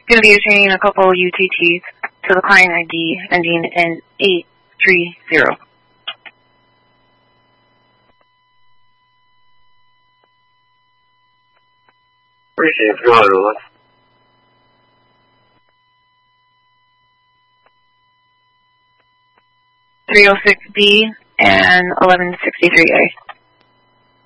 Going to be issuing a couple UTTs to the client ID ending in 830. Appreciate it. Go ahead, Ola. 306B and 1163A.